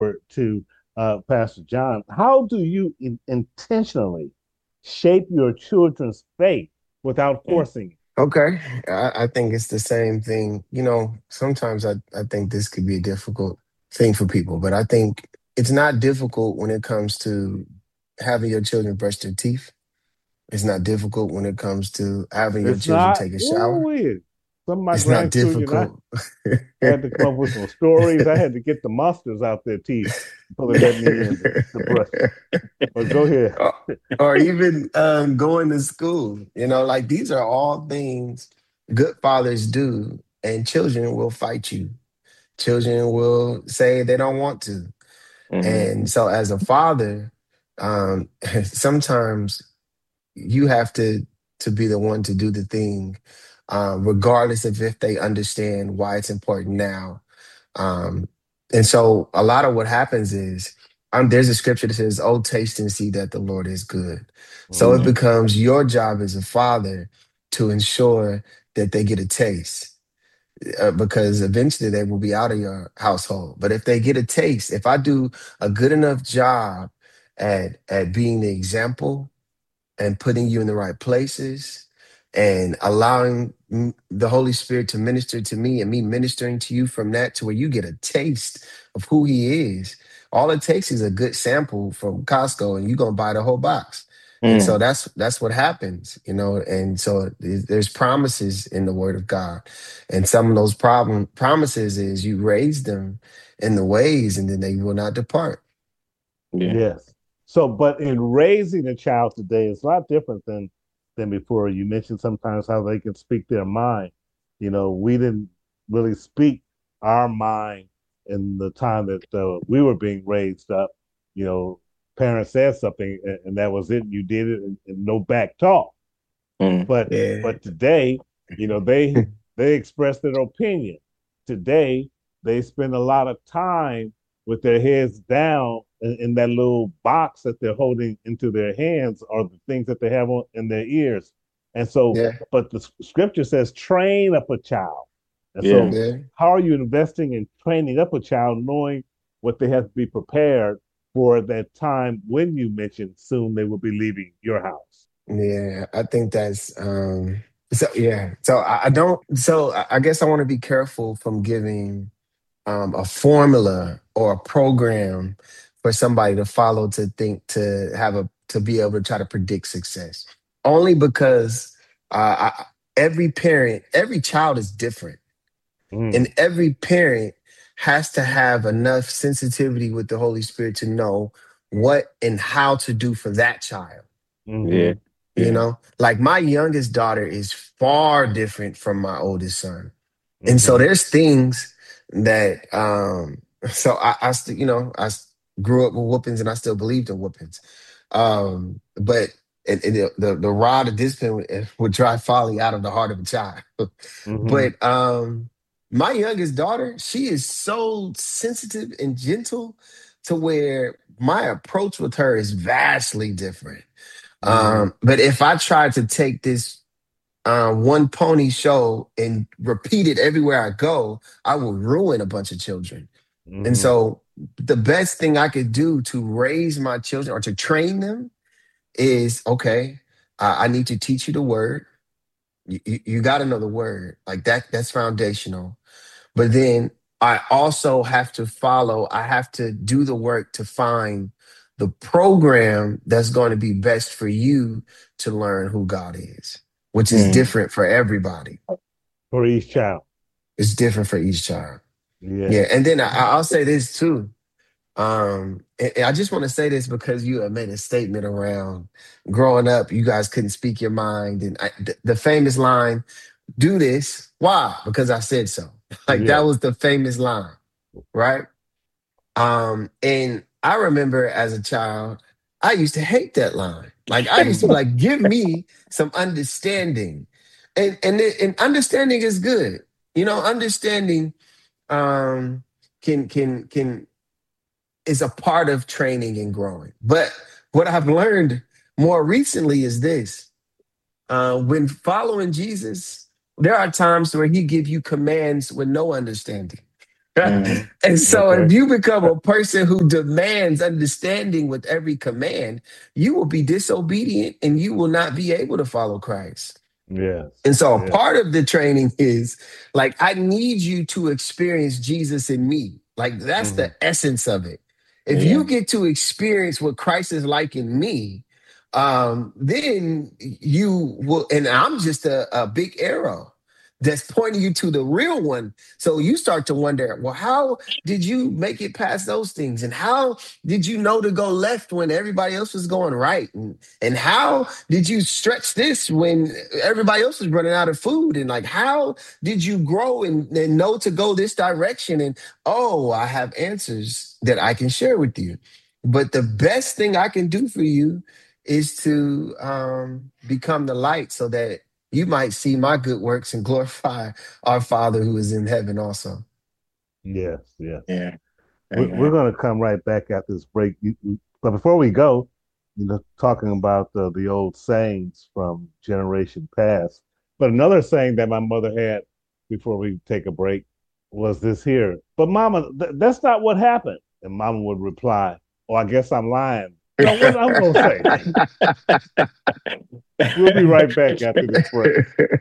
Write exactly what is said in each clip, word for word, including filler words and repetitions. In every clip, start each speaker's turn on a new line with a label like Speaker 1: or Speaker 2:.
Speaker 1: over to uh, Pastor John. How do you in- intentionally shape your children's faith without
Speaker 2: Mm.
Speaker 1: forcing it?
Speaker 2: Okay. I, I think it's the same thing. You know, sometimes I, I think this could be a difficult thing for people, but I think it's not difficult when it comes to having your children brush their teeth. It's not difficult when it comes to having your
Speaker 1: It's
Speaker 2: children
Speaker 1: not.
Speaker 2: take a shower.
Speaker 1: Ooh, some of my
Speaker 2: It's not
Speaker 1: grandchildren, I
Speaker 2: difficult.
Speaker 1: had to come up with some stories. I had to get the monsters out their teeth before they let me in to, to brush it. But go ahead.
Speaker 2: or, or even um, going to school. You know, like these are all things good fathers do, and children will fight you. Children will say they don't want to. And
Speaker 3: Mhm.
Speaker 2: so, as a father, um, sometimes you have to to be the one to do the thing, um, regardless of if they understand why it's important now. Um, and so a lot of what happens is um, there's a scripture that says, "Oh, taste and see that the Lord is good." So it
Speaker 1: Mhm.
Speaker 3: Mhm.
Speaker 2: becomes your job as a father to ensure that they get a taste, uh, because eventually they will be out of your household. But if they get a taste, if I do a good enough job at at being the example and putting you in the right places and allowing m- the Holy Spirit to minister to me and me ministering to you from that to where you get a taste of who He is. All it takes is a good sample from Costco, and you're gonna buy the whole box. And so
Speaker 3: Mm.
Speaker 2: that's that's what happens, you know. And so there's there's promises in the Word of God, and some of those problem promises is you raise them in the ways, and then they will not depart.
Speaker 3: Yeah.
Speaker 1: Yes. So, but in raising a child today, it's a lot different than than before. You mentioned sometimes how they can speak their mind. You know, we didn't really speak our mind in the time that uh, we were being raised up. You know, parents said something, and, and that was it. You did it, and, and no back talk.
Speaker 3: Mm.
Speaker 1: But
Speaker 2: Yeah.
Speaker 1: but today, you know, they they express their opinion. Today, they spend a lot of time with their heads down in, in that little box that they're holding into their hands or the things that they have on, in their ears. And so,
Speaker 2: Yeah.
Speaker 1: but the scripture says, train up a child. And
Speaker 3: Yeah.
Speaker 1: so,
Speaker 2: Yeah.
Speaker 1: how are you investing in training up a child, knowing what they have to be prepared for that time when you mentioned soon they will be leaving your house?
Speaker 2: Yeah, I think that's um so yeah. So I, I don't so I I guess I want to be careful from giving um a formula or a program for somebody to follow to think to have a to be able to try to predict success. Only because uh I, every parent, every child is different. And
Speaker 1: Mm,
Speaker 2: every parent has to have enough sensitivity with the Holy Spirit to know what and how to do for that child.
Speaker 3: Yeah.
Speaker 1: hmm
Speaker 2: You
Speaker 3: Yeah.
Speaker 2: know, like my youngest daughter is far different from my oldest son. And so
Speaker 1: hmm
Speaker 2: there's things that, um, so I, I still, you know, I s- grew up with whoopings and I still believed in whoopings. Um, but it, it, the, the rod of discipline would, would drive folly out of the heart of a child.
Speaker 1: hmm
Speaker 2: But um, my youngest daughter, she is so sensitive and gentle to where my approach with her is vastly different.
Speaker 1: hmm
Speaker 2: Um, but if I tried to take this uh, one pony show and repeat it everywhere I go, I will ruin a bunch of children. And
Speaker 1: hmm
Speaker 2: so the best thing I could do to raise my children or to train them is okay, uh, I need to teach you the word. You, you, you got to know the word. Like that, that's foundational. But then I also have to follow, I have to do the work to find the program that's going to be best for you to learn who God is, which is
Speaker 3: Mm.
Speaker 2: different for everybody.
Speaker 1: For each child.
Speaker 2: It's different for each child. Yeah.
Speaker 1: Yes.
Speaker 2: And then I, I'll say this too. Um, and- and I just want to say this because you have made a statement around growing up, you guys couldn't speak your mind. And I, th- the famous line, do this. Why? Because I said so. Like that
Speaker 1: Yes.
Speaker 2: was the famous line, right? Um, and I remember as a child, I used to hate that line. Like I used to be like, give me some understanding. And and, it- and understanding is good. You know, understanding um can can can is a part of training and growing. But what I've learned more recently is this. Uh, when following Jesus, there are times where he give you commands with no understanding.
Speaker 1: Mhm.
Speaker 2: And so if
Speaker 1: Okay.
Speaker 2: you become a person who demands understanding with every command, you will be disobedient and you will not be able to follow Christ.
Speaker 1: Yes.
Speaker 2: And so a
Speaker 1: Yeah.
Speaker 2: part of the training is like, I need you to experience Jesus in me. Like, that's the
Speaker 1: Mhm.
Speaker 2: essence of it. If
Speaker 3: Yeah.
Speaker 2: you get to experience what Christ is like in me, um, then you will, and I'm just a, a big arrow that's pointing you to the real one. So you start to wonder, well, how did you make it past those things? And how did you know to go left when everybody else was going right? And, and how did you stretch this when everybody else was running out of food? And like, how did you grow and, and know to go this direction? And oh, I have answers that I can share with you. But the best thing I can do for you is to um, become the light so that you might see my good works and glorify our Father who is in heaven also.
Speaker 1: Yes. Yes.
Speaker 3: Yeah.
Speaker 1: We're, we're
Speaker 3: Amen.
Speaker 1: going to come right back after this break. You- you- But before we go, you know, talking about uh, the old sayings from generation past. But another saying that my mother had before we take a break was this here. But Mama, th- that's not what happened. And Mama would reply, "Oh, I guess I'm lying." No, what I'm going to say. We'll be right back after this break.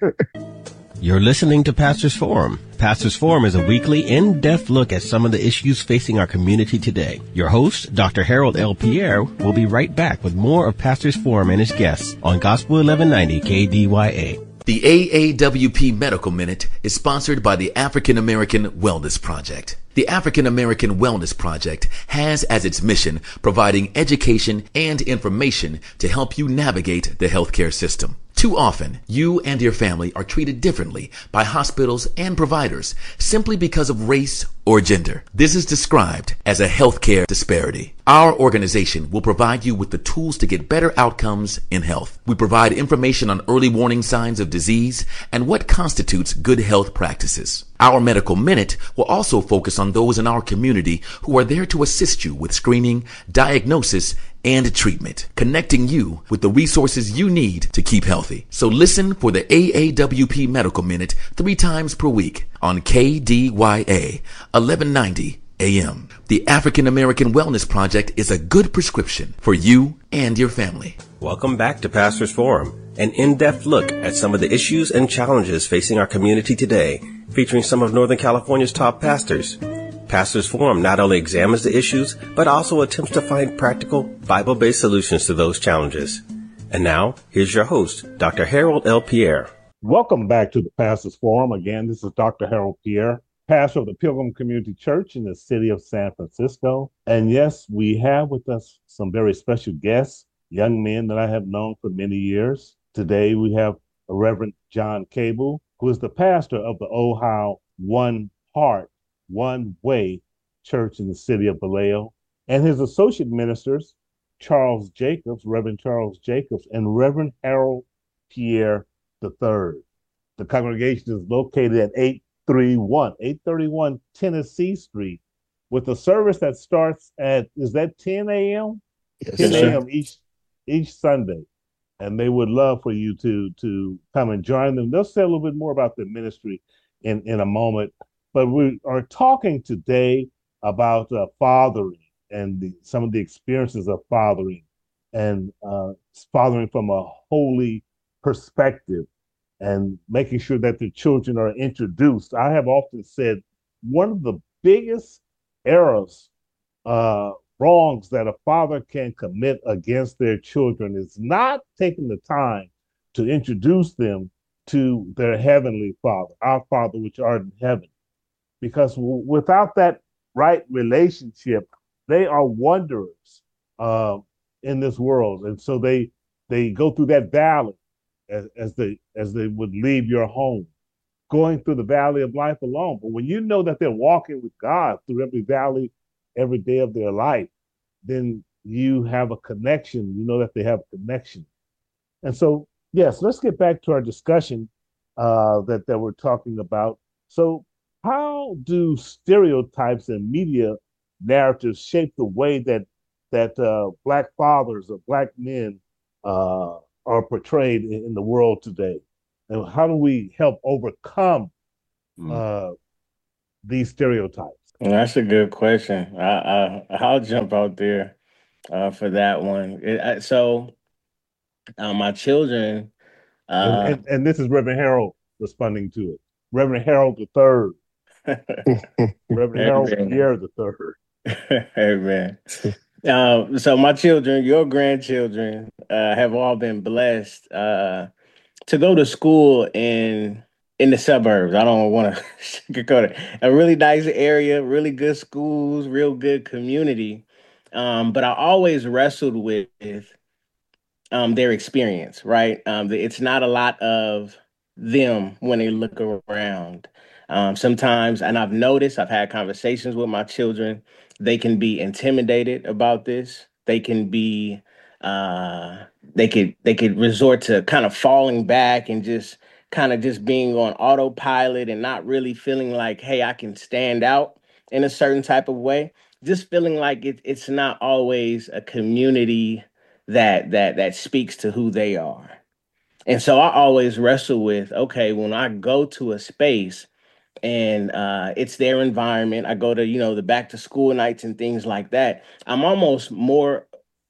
Speaker 4: You're listening to Pastors Forum. Pastors Forum is a weekly, in-depth look at some of the issues facing our community today. Your host, Doctor Harold L. Pierre, will be right back with more of Pastors Forum and his guests on Gospel eleven ninety K D Y A.
Speaker 5: The A A W P Medical Minute is sponsored by the African American Wellness Project. The African American Wellness Project has as its mission providing education and information to help you navigate the healthcare system. Too often, you and your family are treated differently by hospitals and providers simply because of race or gender. This is described as a healthcare disparity. Our organization will provide you with the tools to get better outcomes in health. We provide information on early warning signs of disease and what constitutes good health practices. Our Medical Minute will also focus on those in our community who are there to assist you with screening, diagnosis, and treatment, connecting you with the resources you need to keep healthy. So listen for the A A W P Medical Minute three times per week on K D Y A, eleven ninety A M. The African American Wellness Project is a good prescription for you and your family.
Speaker 4: Welcome back to Pastors Forum, an in-depth look at some of the issues and challenges facing our community today, featuring some of Northern California's top pastors. Pastors Forum not only examines the issues, but also attempts to find practical, Bible-based solutions to those challenges. And now, here's your host, Doctor Harold L. Pierre.
Speaker 1: Welcome back to the Pastors Forum. Again, this is Doctor Harold Pierre, pastor of the Pilgrim Community Church in the city of San Francisco. And yes, we have with us some very special guests, young men that I have known for many years. Today, we have Reverend John Cable, who is the pastor of the Ohio One Heart, One Way Church in the city of Vallejo, and his associate ministers, Charles Jacobs, Reverend Charles Jacobs, and Reverend Harold Pierre the third. The congregation is located at eight thirty-one, eight thirty-one Tennessee Street, with a service that starts at, is that ten a.m.?
Speaker 2: Yes,
Speaker 1: ten
Speaker 2: sir.
Speaker 1: a.m. each each Sunday. And they would love for you to to come and join them. They'll say a little bit more about the ministry in, in a moment. But we are talking today about uh, fathering and the, some of the experiences of fathering and uh, fathering from a holy perspective and making sure that the children are introduced. I have often said one of the biggest errors, uh, wrongs that a father can commit against their children is not taking the time to introduce them to their heavenly Father, our Father which art in heaven. Because w- without that right relationship, they are wanderers uh, in this world, and so they they go through that valley as, as they as they would leave your home, going through the valley of life alone. But when you know that they're walking with God through every valley, every day of their life, then you have a connection. You know that they have a connection. And so, yes, let's get back to our discussion uh, that, that we're talking about. So, how do stereotypes and media narratives shape the way that that uh, Black fathers or Black men uh, are portrayed in, in the world today? And how do we help overcome
Speaker 3: Mm.
Speaker 1: uh, these stereotypes?
Speaker 6: Well, that's a good question. I, I I'll jump out there uh, for that one. It, I, so uh, my children,
Speaker 1: And,
Speaker 6: uh,
Speaker 1: and and this is Reverend Harold responding to it. Reverend Harold the third. Reverend Harold
Speaker 6: amen,
Speaker 1: Pierre the third.
Speaker 6: amen. Uh, so my children, your grandchildren, uh, have all been blessed uh, to go to school in in the suburbs. I don't want to sugarcoat it. A really nice area, really good schools, real good community. Um, but I always wrestled with um, their experience, right? Um, it's not a lot of them when they look around. Um, sometimes, and I've noticed, I've had conversations with my children, they can be intimidated about this. They can be, uh, they could, they could resort to kind of falling back and just kind of just being on autopilot and not really feeling like, hey, I can stand out in a certain type of way. Just feeling like it, it's not always a community that that that speaks to who they are. And so I always wrestle with, okay, when I go to a space and uh, it's their environment, I go to, you know, the back to school nights and things like that. I'm almost more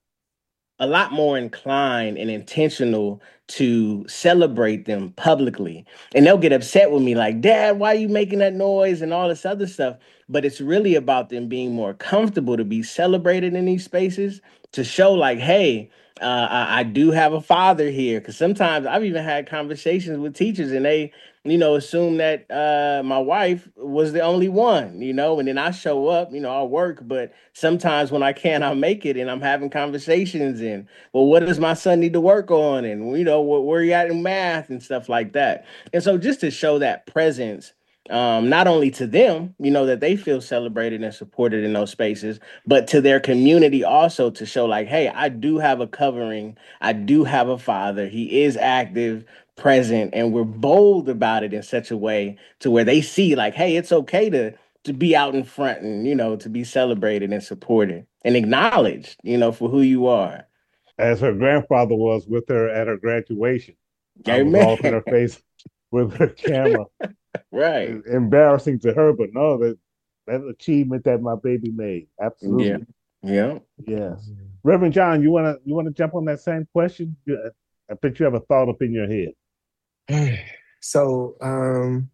Speaker 6: a lot more inclined and intentional to celebrate them publicly. And they'll get upset with me, like, Dad, why are you making that noise and all this other stuff? But it's really about them being more comfortable to be celebrated in these spaces to show, like, hey, uh, I, I do have a father here. Because sometimes I've even had conversations with teachers and they, you know, assume that uh, my wife was the only one, you know, and then I show up, you know, I'll work, but sometimes when I can, I'll make it and I'm having conversations and, well, what does my son need to work on? And, you know, where, where you at in math and stuff like that. And so just to show that presence, um, not only to them, you know, that they feel celebrated and supported in those spaces, but to their community also to show like, hey, I do have a covering. I do have a father. He is active, present, and we're bold about it in such a way to where they see like, hey, it's okay to to be out in front and you know to be celebrated and supported and acknowledged, you know, for who you are.
Speaker 1: As her grandfather was with her at her graduation. I was
Speaker 6: Amen.
Speaker 1: off in her face with her camera.
Speaker 6: Right.
Speaker 1: Embarrassing to her, but no, that that achievement that my baby made.
Speaker 6: Yeah.
Speaker 1: Absolutely.
Speaker 6: Yeah.
Speaker 1: Yes. Reverend John, you wanna you wanna jump on that same question? You- I bet you have a thought up in your head.
Speaker 2: So um,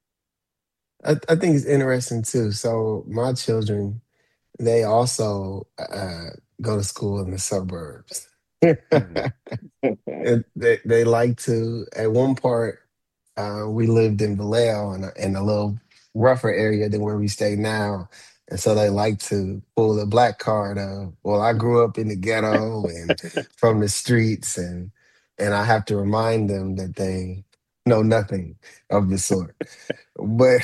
Speaker 2: I, I think it's interesting too. So my children, they also uh, go to school in the suburbs.
Speaker 1: Mhm.
Speaker 2: And they they like to. At one part, uh, we lived in Vallejo in a, in a little rougher area than where we stay now, and so they like to pull the black card of, well, I grew up in the ghetto and from the streets, and and I have to remind them that they know nothing of the sort. But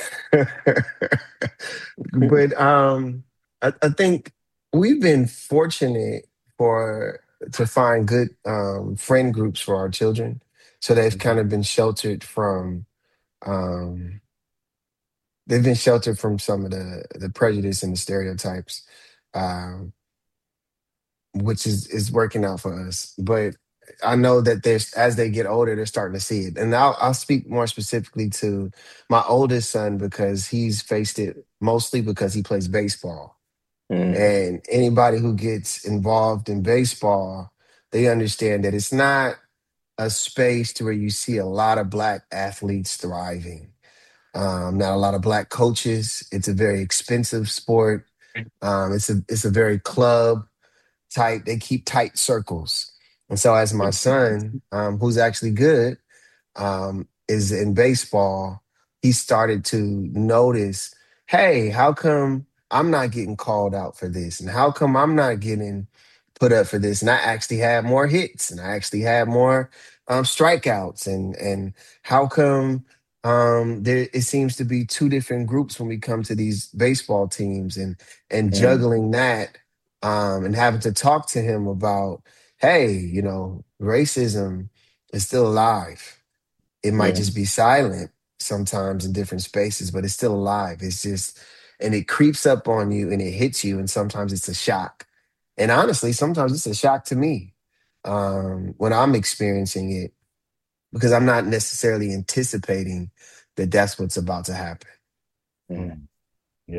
Speaker 2: but um, I, I think we've been fortunate for to find good um, friend groups for our children. So they've kind
Speaker 1: Mhm.
Speaker 2: of been sheltered from um, they've been sheltered from some of the the prejudice and the stereotypes, um, which is is working out for us. But I know that there's as they get older, they're starting to see it. And I'll I'll speak more specifically to my oldest son because he's faced it mostly because he plays baseball.
Speaker 6: Mm,
Speaker 2: And anybody who gets involved in baseball, they understand that it's not a space to where you see a lot of black athletes thriving. Um, not a lot of black coaches. It's a very expensive sport. Um, it's a it's a very club tight. They keep tight circles. And so, as my son, um, who's actually good, um, is in baseball, he started to notice, hey, how come I'm not getting called out for this? And how come I'm not getting put up for this? And I actually had more hits and I actually had more um, strikeouts. And and how come um, there it seems to be two different groups when we come to these baseball teams and and
Speaker 6: mm,
Speaker 2: juggling that um, and having to talk to him about, hey, you know, racism is still alive. It might
Speaker 6: yeah.
Speaker 2: just be silent sometimes in different spaces, but it's still alive. It's just, and it creeps up on you and it hits you, and sometimes it's a shock. And honestly, sometimes it's a shock to me um, when I'm experiencing it because I'm not necessarily anticipating that that's what's about to happen.
Speaker 6: Mm.
Speaker 1: Mhm. Yeah.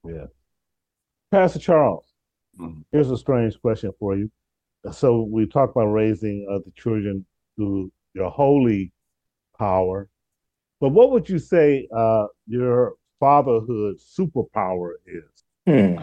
Speaker 1: Yeah. Pastor Charles,
Speaker 7: Mhm.
Speaker 1: here's a strange question for you. So we talked about raising uh, the children through your holy power, but what would you say uh, your fatherhood superpower is?
Speaker 6: Hmm.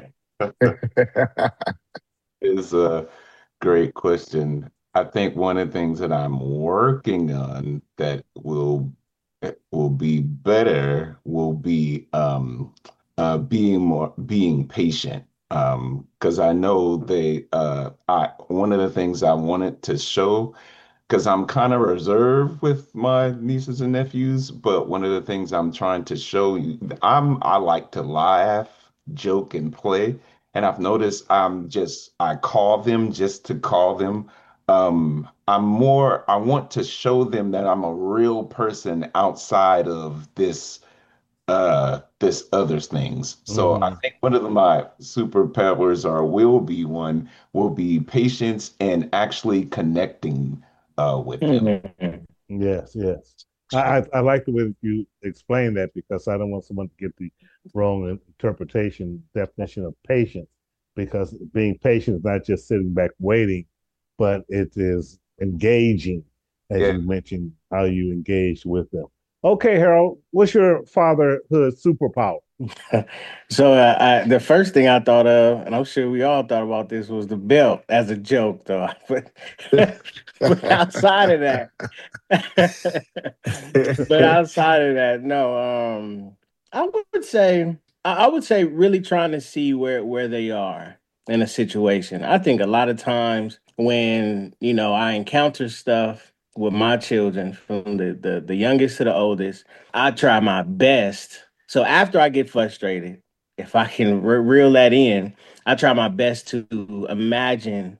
Speaker 7: Is a great question. I think one of the things that I'm working on that will will be better will be um, uh, being more being patient. Um, because I know they uh, I one of the things I wanted to show because I'm kind of reserved with my nieces and nephews, but one of the things I'm trying to show you, I'm I like to laugh, joke, and play. And I've noticed I'm just I call them just to call them. Um, I'm more I want to show them that I'm a real person outside of this uh this other things. So I
Speaker 1: Hmm.
Speaker 7: think one of the, my superpowers or will be one will be patience and actually connecting uh with them.
Speaker 6: Hmm.
Speaker 1: Yes, yes. I, I I like the way that you explain that because I don't want someone to get the wrong interpretation, definition of patience, because being patient is not just sitting back waiting, but it is engaging, as
Speaker 7: Yeah.
Speaker 1: you mentioned, how you engage with them. Okay, Harold, what's your fatherhood superpower?
Speaker 6: So uh, I, the first thing I thought of, and I'm sure we all thought about this, was the belt as a joke, though. But, but outside of that, but outside of that, no. Um, I would say, I I would say, really trying to see where where they are in a situation. I think a lot of times when you know I encounter stuff with my children, from the the, the youngest to the oldest, I try my best. So after I get frustrated, if I can re- reel that in, I try my best to imagine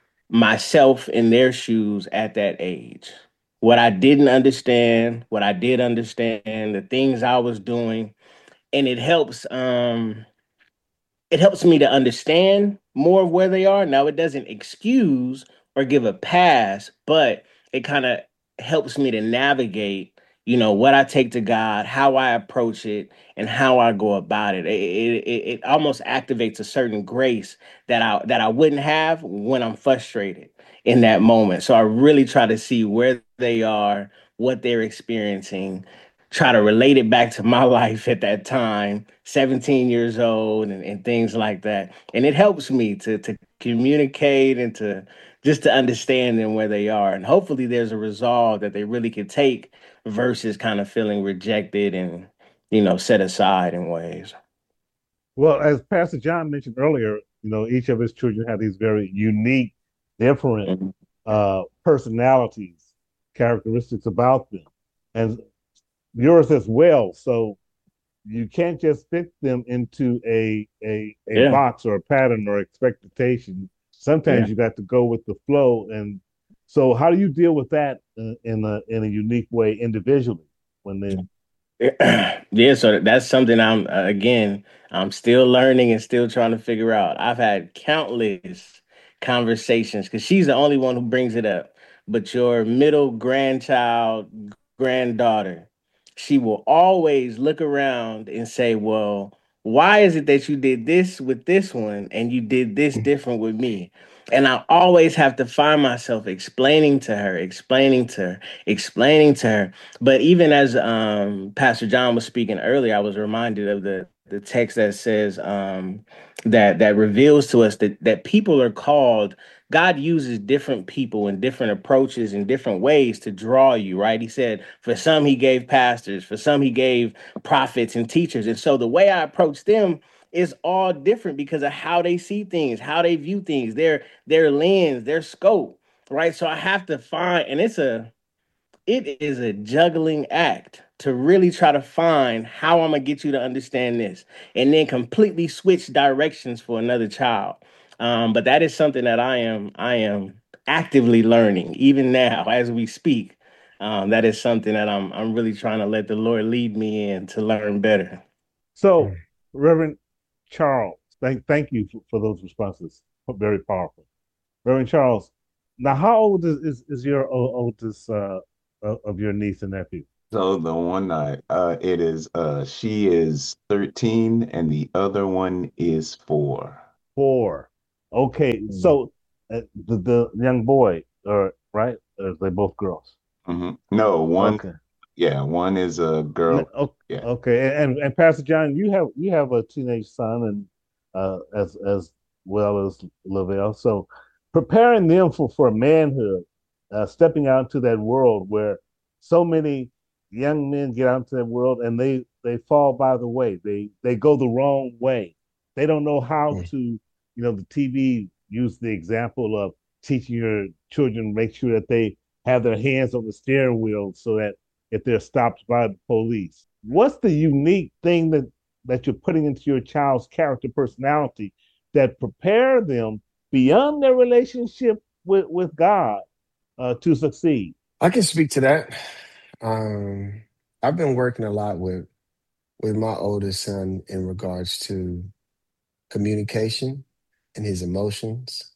Speaker 6: myself in their shoes at that age. What I didn't understand, what I did understand, the things I was doing, and it helps um it helps me to understand more of where they are. Now, it doesn't excuse or give a pass, but it kind of helps me to navigate, you know, what I take to God, how I approach it, and how I go about it. It, it, it it almost activates a certain grace that I that I wouldn't have when I'm frustrated in that moment. So I really try to see where they are, what they're experiencing, try to relate it back to my life at that time, seventeen years old, and, and things like that. And it helps me to to communicate and to just to understand them where they are. And hopefully there's a resolve that they really can take versus kind of feeling rejected and, you know, set aside in ways.
Speaker 1: Well, as Pastor John mentioned earlier, you know, each of his children have these very unique, different
Speaker 6: Mhm.
Speaker 1: uh, personalities, characteristics about them, and yours as well. So you can't just fit them into a a a
Speaker 6: Yeah.
Speaker 1: box or a pattern or expectation.
Speaker 6: Yeah.
Speaker 1: Sometimes you got to go with the flow. And so, how do you deal with that in, in a in a unique way individually when they?
Speaker 6: Yeah, so that's something I'm uh, again, I'm still learning and still trying to figure out. I've had countless conversations because she's the only one who brings it up. But your middle grandchild, granddaughter, she will always look around and say, "Well, why is it that you did this with this one and you did this different with me?" And I always have to find myself explaining to her, explaining to her, explaining to her. But even as um, Pastor John was speaking earlier, I was reminded of the the text that says um, that that reveals to us that that people are called. God uses different people and different approaches and different ways to draw you. Right? He said, for some he gave pastors, for some he gave prophets and teachers, and so the way I approach them is all different because of how they see things, how they view things, their their lens, their scope. Right? So I have to find, and it's a it is a juggling act to really try to find how I'm gonna get you to understand this and then completely switch directions for another child. Um, but that is something that I am I am actively learning even now as we speak. Um, that is something that I'm I'm really trying to let the Lord lead me in to learn better.
Speaker 1: So, Reverend Charles, thank thank you for, for those responses. Very powerful, Reverend Charles. Now, how old is is, is your o- oldest uh, of your niece and nephew?
Speaker 7: So the one I uh it is uh she is thirteen and the other one is four.
Speaker 1: Four. Okay,
Speaker 2: Mm.
Speaker 1: so uh, the the young boy, or right? Or they both girls?
Speaker 7: Hmm. No, one,
Speaker 1: Okay.
Speaker 7: yeah, one is a
Speaker 1: N-
Speaker 7: girl.
Speaker 1: o-
Speaker 7: Yeah.
Speaker 1: Okay, and and Pastor John, you have you have a teenage son, and uh, as as well as Lavelle. So preparing them for for manhood, uh, stepping out into that world where so many young men get out into that world and they they fall by the way. They they go the wrong way. They don't know how
Speaker 2: Mm.
Speaker 1: to. You know, the T V used the example of teaching your children make sure that they have their hands on the steering wheel so that if they're stopped by the police. What's the unique thing that that you're putting into your child's character personality that prepare them beyond their relationship with, with God uh, to succeed?
Speaker 2: I can speak to that. Um, I've been working a lot with with my oldest son in regards to communication and his emotions,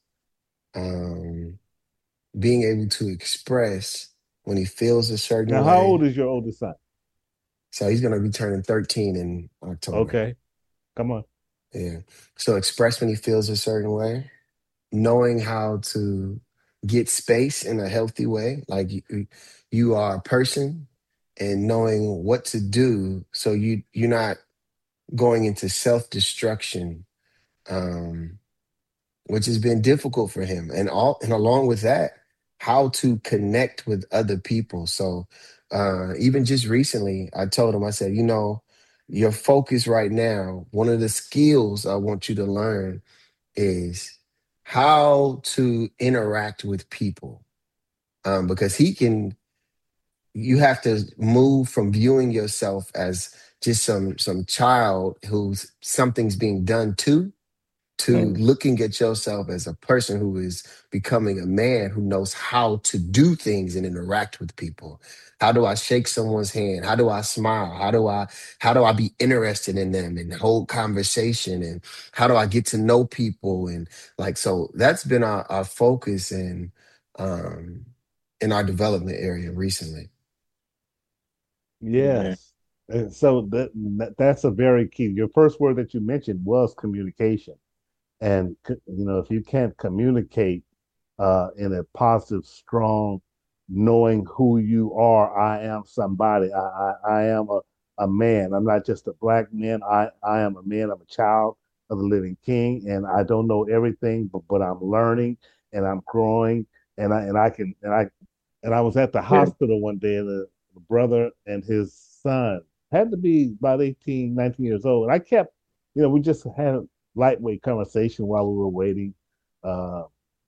Speaker 2: um, being able to express when he feels a certain
Speaker 1: Now, how old
Speaker 2: way.
Speaker 1: is your oldest son?
Speaker 2: So he's going to be turning thirteen in October.
Speaker 1: Okay, come on.
Speaker 2: Yeah. So express when he feels a certain way, knowing how to get space in a healthy way. Like you, you are a person and knowing what to do so you you're not going into self-destruction, um, which has been difficult for him. And all and along with that, how to connect with other people. So uh, even just recently, I told him, I said, you know, your focus right now, one of the skills I want you to learn is how to interact with people. Um, because he can, you have to move from viewing yourself as just some some child who's something's being done to to
Speaker 3: Mm.
Speaker 2: looking at yourself as a person who is becoming a man who knows how to do things and interact with people. How do I shake someone's hand? How do I smile? How do I how do I be interested in them and hold conversation? And how do I get to know people? And like so that's been our, our focus in um in our development area recently.
Speaker 6: Amen.
Speaker 1: Yes. And so that, that that's a very key. Your first word that you mentioned was communication. And you know, if you can't communicate uh, in a positive, strong, knowing who you are, I am somebody. I I, I am a, a man. I'm not just a black man. I, I am a man. I'm a child of the living King, and I don't know everything, but but I'm learning and I'm growing, and I and I can and I and I was at the
Speaker 3: Yeah.
Speaker 1: hospital one day, and the, the brother and his son had to be about eighteen, nineteen years old. And I kept, you know, we just had a lightweight conversation while we were waiting. Uh,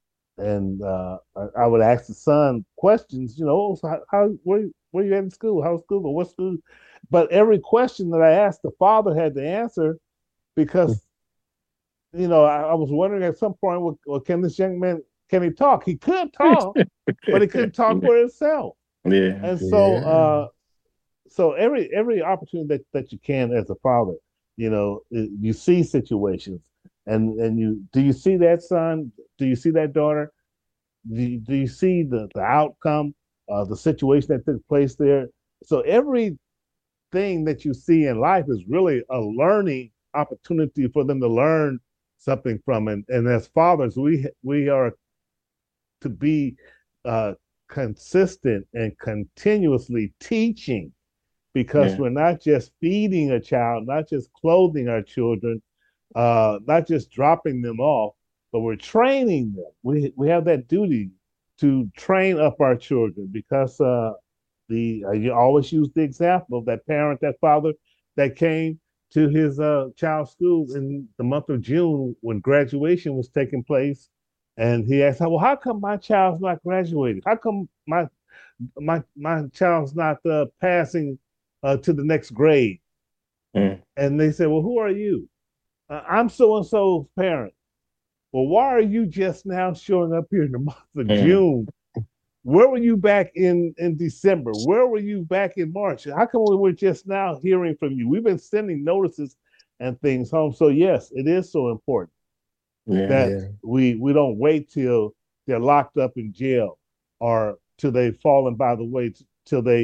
Speaker 1: and uh, I, I would ask the son questions, you know, "Oh, so how, how where, where you at in school? How's school? Or what school?" But every question that I asked, the father had to answer because, you know, I, I was wondering at some point, well, well, can this young man, can he talk? He could talk, but he couldn't talk for himself.
Speaker 6: Yeah.
Speaker 1: And so,
Speaker 2: Yeah.
Speaker 1: uh, so every every opportunity that, that you can as a father, you know, you see situations, and and you do you see that son? Do you see that daughter? Do you, do you see the the outcome, uh, the situation that took place there? So everything that you see in life is really a learning opportunity for them to learn something from. And and as fathers, we we are to be uh, consistent and continuously teaching because
Speaker 6: Yeah.
Speaker 1: we're not just feeding a child, not just clothing our children, uh, not just dropping them off, but we're training them. We we have that duty to train up our children because uh, the uh, you always use the example of that parent, that father that came to his uh, child's school in the month of June when graduation was taking place, and he asked, "Well, how come my child's not graduating? How come my my my child's not uh, passing uh, to the next grade?"
Speaker 6: Mm.
Speaker 1: And they said, "Well, who are you?" Uh, I'm so and so's parent. Well, why are you just now showing up here in the month of
Speaker 6: Mm.
Speaker 1: June? Where were you back in in December? Where were you back in March? How come we were just now hearing from you? We've been sending notices and things home. So yes, it is so important
Speaker 6: Yeah.
Speaker 1: that
Speaker 2: Yeah.
Speaker 1: we we don't wait till they're locked up in jail or till they've fallen by the way, till they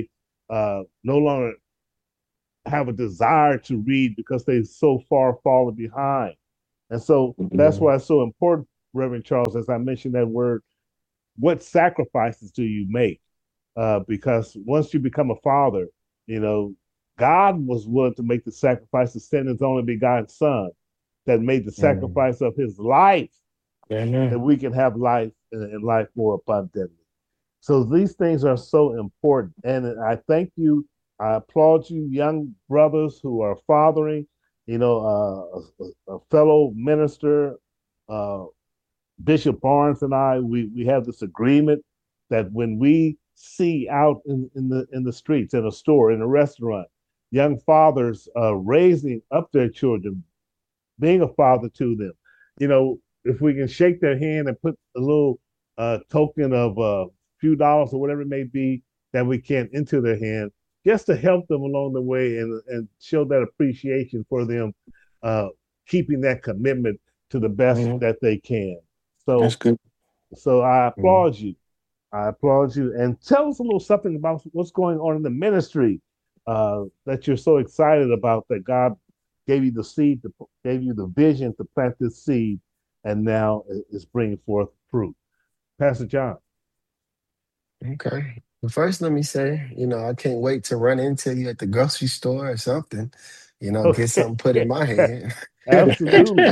Speaker 1: uh, no longer have a desire to read because they're so far fallen behind. And so that's
Speaker 3: Mhm.
Speaker 1: why it's so important, Reverend Charles, as I mentioned that word, what sacrifices do you make? Uh, because once you become a father, you know, God was willing to make the sacrifice to send his only begotten son that made the
Speaker 2: Mm.
Speaker 1: sacrifice of his life that
Speaker 3: Amen.
Speaker 1: we can have life and, and life more abundantly. So these things are so important. And I thank you. I applaud you, young brothers who are fathering, you know, uh, a, a fellow minister, uh, Bishop Barnes and I, we, we have this agreement that when we see out in, in the in the streets, in a store, in a restaurant, young fathers uh, raising up their children, being a father to them, you know, if we can shake their hand and put a little uh, token of a few dollars or whatever it may be that we can into their hand, just to help them along the way and and show that appreciation for them, uh, keeping that commitment to the best
Speaker 3: Mhm.
Speaker 1: that they can.
Speaker 3: That's
Speaker 1: So,
Speaker 3: good.
Speaker 1: so I
Speaker 2: Mm.
Speaker 1: applaud you. I applaud you. And tell us a little something about what's going on in the ministry uh, that you're so excited about, that God gave you the seed, to, gave you the vision to plant this seed, and now it's bringing forth fruit. Pastor John.
Speaker 2: Okay. Well, first, let me say, you know, I can't wait to run into you at the grocery store or something, you know, get
Speaker 1: Okay.
Speaker 2: something put in my hand.
Speaker 1: Absolutely.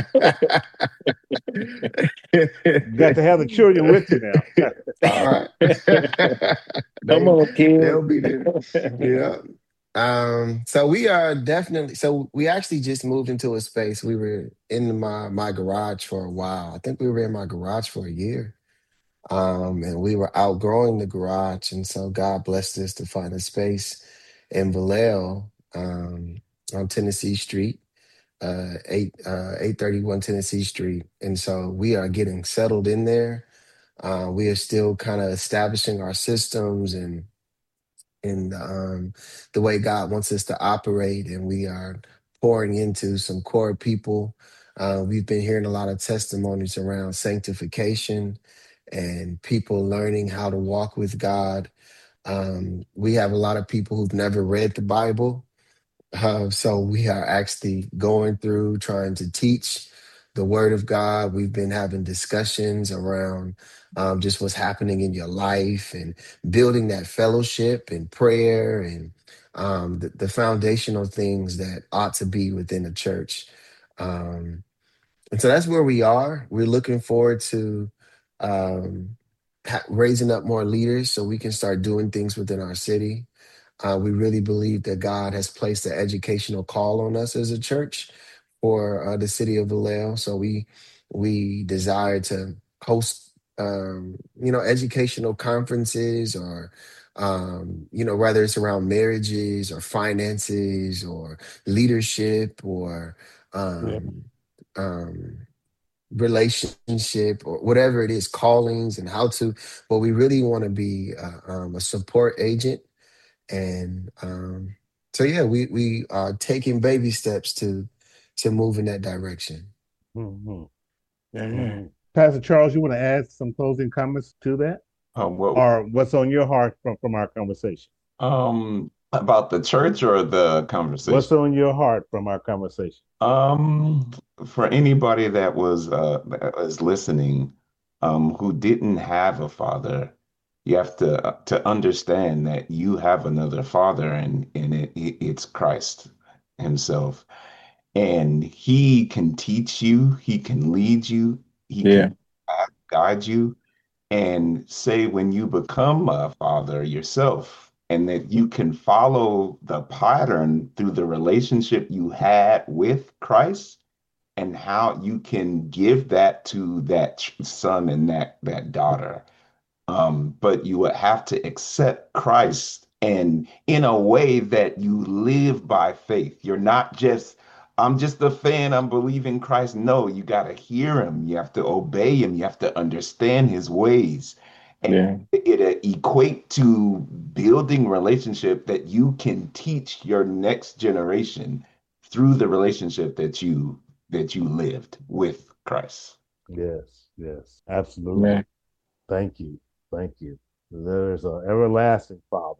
Speaker 1: You got to have the children with you now.
Speaker 2: All right.
Speaker 3: Come
Speaker 2: they
Speaker 3: on, kid.
Speaker 2: they'll be there. Yeah. Um, so we are definitely so we actually just moved into a space. We were in my my garage for a while. I think we were in my garage for a year. Um, and we were outgrowing the garage, and so God blessed us to find a space in Vallejo, um, on Tennessee Street, uh, eight uh, eight thirty one Tennessee Street, and so we are getting settled in there. Uh, we are still kind of establishing our systems and and um, the way God wants us to operate, and we are pouring into some core people. Uh, we've been hearing a lot of testimonies around sanctification and people learning how to walk with God. Um, we have a lot of people who've never read the Bible, uh, so we are actually going through trying to teach the Word of God. We've been having discussions around um, just what's happening in your life and building that fellowship and prayer and um, the, the foundational things that ought to be within a church. Um, and so that's where we are. We're looking forward to um, ha- raising up more leaders so we can start doing things within our city. Uh, we really believe that God has placed an educational call on us as a church for uh, the city of Vallejo. So we we desire to host, um, you know, educational conferences, or um, you know, whether it's around marriages or finances or leadership or
Speaker 3: Yeah.
Speaker 2: um, um, relationship or whatever it is, callings and how to. But we really want to be uh, um, a support agent, and um, so yeah, we we are taking baby steps to to move in that direction.
Speaker 1: Mhm,
Speaker 3: Amen.
Speaker 1: mhm. Pastor Charles, you want to add some closing comments to that,
Speaker 7: Um, what
Speaker 1: or what's on your heart from, from our conversation?
Speaker 7: um about the church or the
Speaker 1: What's
Speaker 7: conversation?
Speaker 1: on your heart from our conversation?
Speaker 7: Um, for anybody that was uh that was listening, um, who didn't have a father, you have to uh, to understand that you have another father, and and it, it it's Christ Himself, and He can teach you, He can lead you, He
Speaker 3: Yeah.
Speaker 7: can guide you, and say when you become a father yourself, and that you can follow the pattern through the relationship you had with Christ, and how you can give that to that son and that that daughter. Um, but you would have to accept Christ, and in a way that you live by faith. You're not just, I'm just a fan, I'm believing Christ. No, you got to hear him. You have to obey him. You have to understand his ways. And
Speaker 3: Yeah.
Speaker 7: it, it equate to building relationship that you can teach your next generation through the relationship that you that you lived with Christ.
Speaker 1: Yes, yes, absolutely.
Speaker 3: Man.
Speaker 1: Thank you. Thank you. There is an everlasting Father.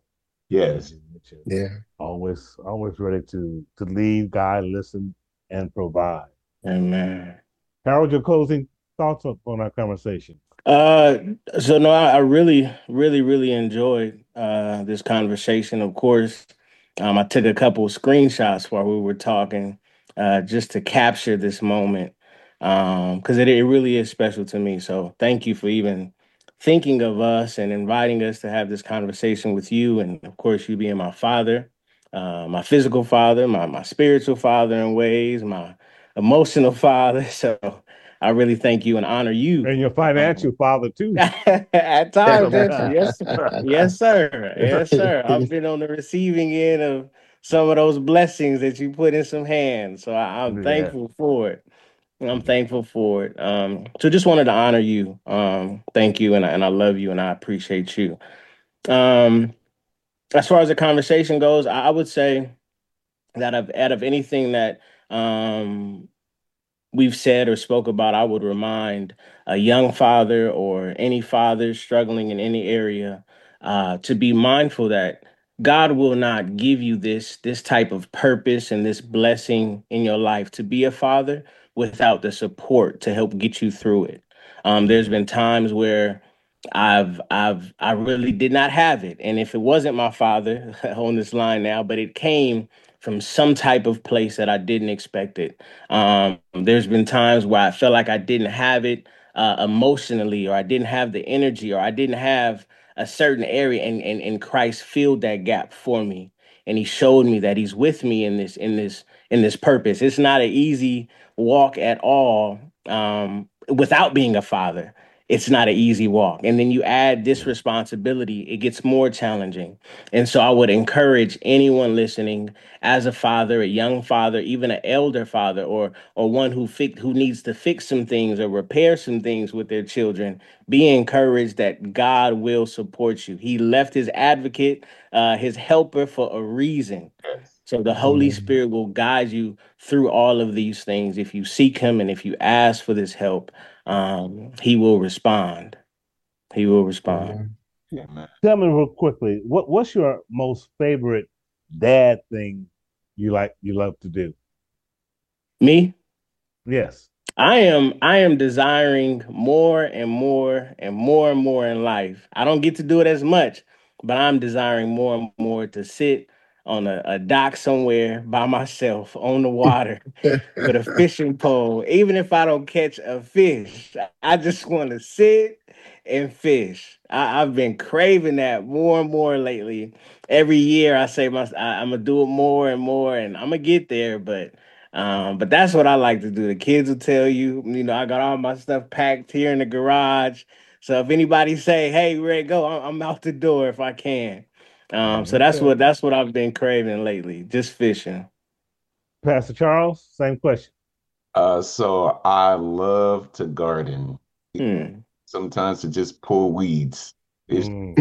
Speaker 7: Yes.
Speaker 2: Yeah.
Speaker 1: Always, always ready to to lead, guide, listen, and provide.
Speaker 6: Amen.
Speaker 1: Harold, your closing thoughts on, on our conversation?
Speaker 6: Uh, so no, I, I really, really, really enjoyed uh this conversation. Of course, um, I took a couple of screenshots while we were talking, uh, just to capture this moment, um, because it, it really is special to me. So thank you for even thinking of us and inviting us to have this conversation with you, and of course, you being my father, uh, my physical father, my my spiritual father in ways, my emotional father. So I really thank you and honor you.
Speaker 1: And your
Speaker 6: Um,
Speaker 1: financial father too.
Speaker 6: at times, yes,
Speaker 1: Sometimes.
Speaker 6: yes, yes, sir, yes, sir. I've been on the receiving end of some of those blessings that you put in some hands, so I, I'm
Speaker 1: Yeah.
Speaker 6: thankful for it. I'm thankful for it. Um, so just wanted to honor you. Um, thank you, and I, and I love you, and I appreciate you. Um, as far as the conversation goes, I, I would say that of out of anything that um we've said or spoke about, I would remind a young father or any father struggling in any area uh, to be mindful that God will not give you this this type of purpose and this blessing in your life to be a father without the support to help get you through it. Um, there's been times where I've I've I really did not have it, and if it wasn't my father on this line now, but it came from some type of place that I didn't expect it. Um, there's been times where I felt like I didn't have it uh, emotionally, or I didn't have the energy, or I didn't have a certain area, and, and and Christ filled that gap for me, and He showed me that He's with me in this in this in this purpose. It's not an easy walk at all um, without being a father. It's not an easy walk, and then you add this responsibility, it gets more challenging. And so I would encourage anyone listening, as a father, a young father, even an elder father, or or one who fix, who needs to fix some things or repair some things with their children, be encouraged that God will support you. He left His advocate, uh, His helper, for a reason.
Speaker 7: Yes.
Speaker 6: So the Holy
Speaker 2: Amen.
Speaker 6: Spirit will guide you through all of these things. If you seek Him and if you ask for this help, um, He will respond. He will respond.
Speaker 2: Amen.
Speaker 7: Amen.
Speaker 1: Tell me real quickly, what what's your most favorite dad thing you like you love to do?
Speaker 6: Me?
Speaker 1: Yes.
Speaker 6: I am I am desiring more and more and more and more in life. I don't get to do it as much, but I'm desiring more and more to sit on a, a dock somewhere by myself on the water with a fishing pole. Even if I don't catch a fish, I just want to sit and fish. I, I've been craving that more and more lately. Every year I say my I, I'm gonna do it more and more, and I'm gonna get there, but um, but that's what I like to do. The kids will tell you, you know, I got all my stuff packed here in the garage. So if anybody say, "Hey, ready to go," I'm, I'm out the door if I can. Um, so that's
Speaker 1: Okay.
Speaker 6: what that's what I've been craving lately, just fishing.
Speaker 1: Pastor Charles, same question.
Speaker 7: Uh, so I love to garden.
Speaker 6: Hmm.
Speaker 7: Sometimes to just pull weeds. It's
Speaker 1: Mm.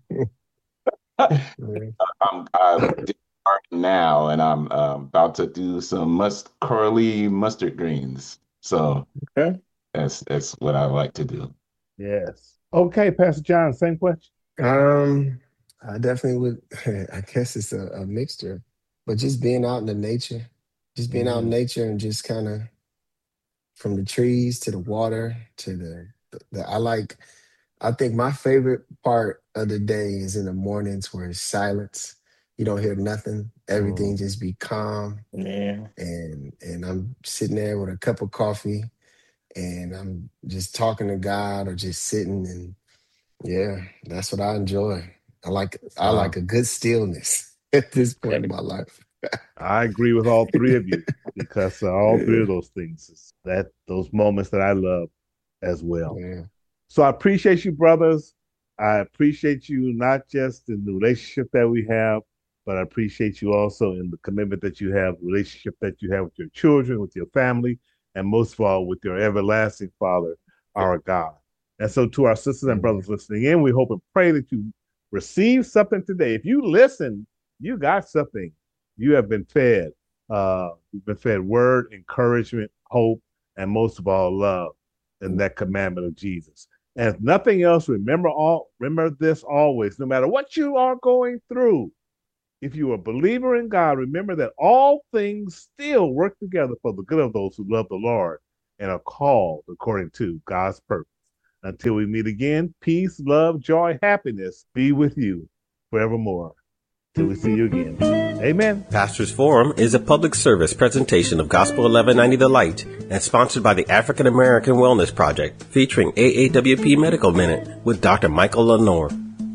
Speaker 7: I'm I did garden now, and I'm uh, about to do some must curly mustard greens. So
Speaker 6: Okay.
Speaker 7: that's that's what I like to do.
Speaker 1: Yes. Okay, Pastor John, same question.
Speaker 2: Um, I definitely would. I guess it's a, a mixture, but just being out in the nature, just being out in
Speaker 1: Mm.
Speaker 2: nature and just kind of from the trees to the water to the, the, the I like I think my favorite part of the day is in the mornings where it's silence. You don't hear nothing. Everything
Speaker 1: Mm.
Speaker 2: just be calm.
Speaker 6: Yeah.
Speaker 2: And and I'm sitting there with a cup of coffee and I'm just talking to God or just sitting and yeah, that's what I enjoy. I like I
Speaker 1: Uh,
Speaker 2: like a good stillness at this point in my life.
Speaker 1: I agree with all three of you because uh, all three
Speaker 2: Yeah,
Speaker 1: of those things is that those moments that I love as well.
Speaker 2: yeah.
Speaker 1: So I appreciate you, brothers. I appreciate you not just in the relationship that we have, but I appreciate you also in the commitment that you have, the relationship that you have with your children, with your family, and most of all with your everlasting Father, our God. And so to our sisters and
Speaker 2: Yeah.
Speaker 1: brothers listening in, we hope and pray that you receive something today. If you listen, you got something. You have been fed. Uh, you've been fed word, encouragement, hope, and most of all, love in that commandment of Jesus. And if nothing else, remember all remember this always, no matter what you are going through. If you are a believer in God, remember that all things still work together for the good of those who love the Lord and are called according to God's purpose. Until we meet again, peace, love, joy, happiness be with you forevermore. Till we see you again. Amen.
Speaker 4: Pastors Forum is a public service presentation of Gospel eleven ninety The Light and sponsored by the African American Wellness Project, featuring A A W P Medical Minute with Doctor Michael Lenore.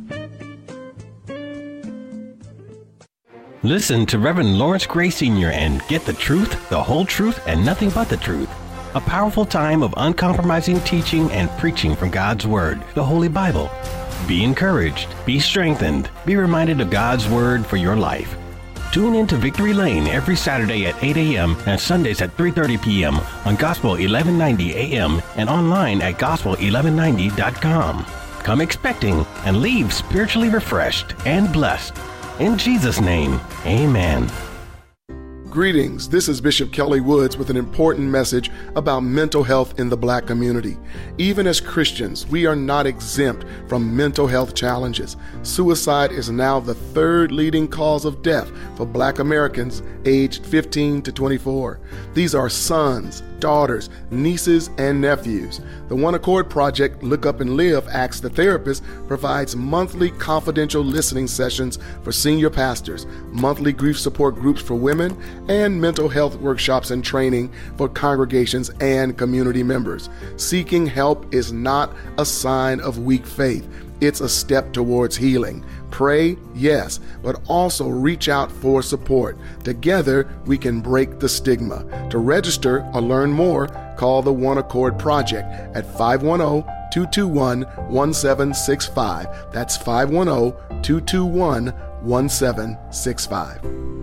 Speaker 8: Listen to Reverend Lawrence Gray Senior and get the truth, the whole truth, and nothing but the truth. A powerful time of uncompromising teaching and preaching from God's Word, the Holy Bible. Be encouraged, be strengthened, be reminded of God's Word for your life. Tune in to Victory Lane every Saturday at eight a.m. and Sundays at three thirty p.m. on Gospel eleven ninety A M and online at gospel eleven ninety dot com. Come expecting and leave spiritually refreshed and blessed. In Jesus' name, amen.
Speaker 9: Greetings, this is Bishop Kelly Woods with an important message about mental health in the Black community. Even as Christians, we are not exempt from mental health challenges. Suicide is now the third leading cause of death for Black Americans aged fifteen to twenty-four. These are sons, daughters, nieces, and nephews. The One Accord Project, Look Up and Live, Ask the Therapist, provides monthly confidential listening sessions for senior pastors, monthly grief support groups for women, and mental health workshops and training for congregations and community members. Seeking help is not a sign of weak faith. It's a step towards healing. Pray, yes, but also reach out for support. Together, we can break the stigma. To register or learn more, call the One Accord Project at five one zero, two two one, one seven six five. That's five one zero, two two one, one seven six five.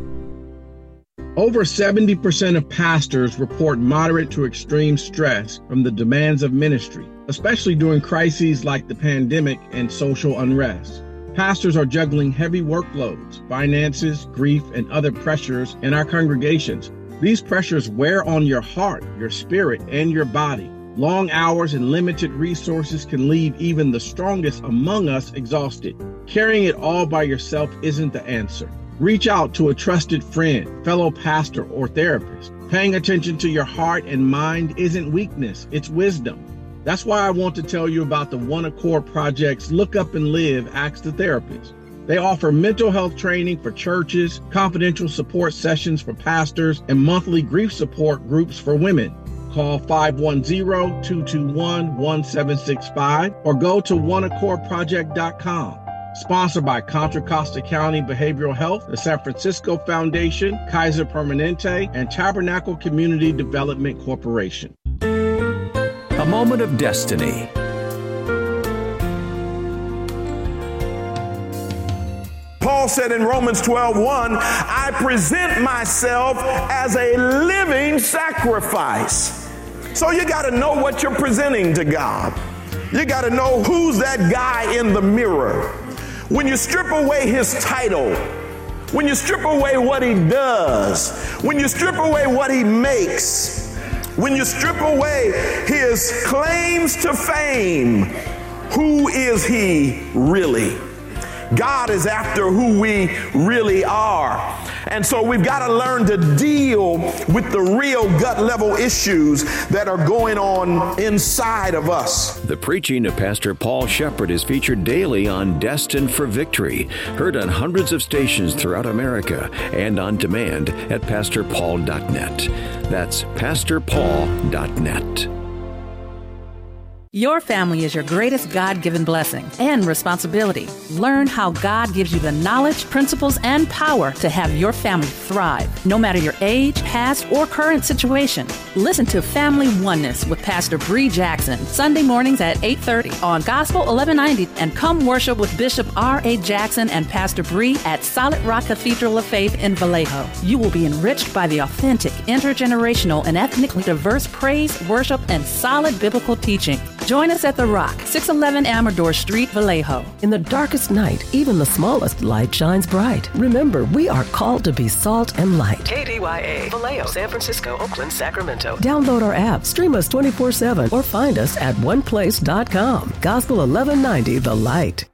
Speaker 10: Over seventy percent of pastors report moderate to extreme stress from the demands of ministry, especially during crises like the pandemic and social unrest. Pastors are juggling heavy workloads, finances, grief, and other pressures in our congregations. These pressures wear on your heart, your spirit, and your body. Long hours and limited resources can leave even the strongest among us exhausted. Carrying it all by yourself isn't the answer. Reach out to a trusted friend, fellow pastor, or therapist. Paying attention to your heart and mind isn't weakness, it's wisdom. That's why I want to tell you about the One Accord Project's Look Up and Live, Ask the Therapist. They offer mental health training for churches, confidential support sessions for pastors, and monthly grief support groups for women. Call five one zero, two two one, one seven six five or go to one accord project dot com. Sponsored by Contra Costa County Behavioral Health, the San Francisco Foundation, Kaiser Permanente, and Tabernacle Community Development Corporation.
Speaker 11: A moment of destiny.
Speaker 12: Paul said in Romans twelve one, I present myself as a living sacrifice. So you got to know what you're presenting to God. You got to know who's that guy in the mirror. When you strip away his title, when you strip away what he does, when you strip away what he makes, when you strip away his claims to fame, who is he really? God is after who we really are. And so we've got to learn to deal with the real gut level issues that are going on inside of us.
Speaker 11: The preaching of Pastor Paul Shepherd is featured daily on Destined for Victory, heard on hundreds of stations throughout America and on demand at pastor paul dot net. That's pastor paul dot net.
Speaker 13: Your family is your greatest God-given blessing and responsibility. Learn how God gives you the knowledge, principles, and power to have your family thrive, no matter your age, past, or current situation. Listen to Family Oneness with Pastor Bree Jackson, Sunday mornings at eight thirty on Gospel eleven ninety, and come worship with Bishop R A. Jackson and Pastor Bree at Solid Rock Cathedral of Faith in Vallejo. You will be enriched by the authentic, intergenerational, and ethnically diverse praise, worship, and solid biblical teaching. Join us at The Rock, six eleven Amador Street, Vallejo.
Speaker 14: In the darkest night, even the smallest light shines bright. Remember, we are called to be salt and light.
Speaker 15: K D Y A, Vallejo, San Francisco, Oakland, Sacramento.
Speaker 14: Download our app, stream us twenty-four seven, or find us at one place dot com. Gospel eleven ninety, The Light.